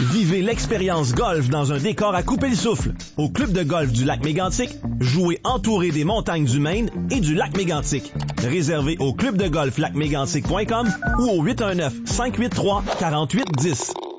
Vivez l'expérience golf dans un décor à couper le souffle. Au Club de golf du Lac Mégantic, jouez entouré des montagnes du Maine et du Lac Mégantic. Réservez au clubdegolflacmégantic.com ou au 819-583-4810.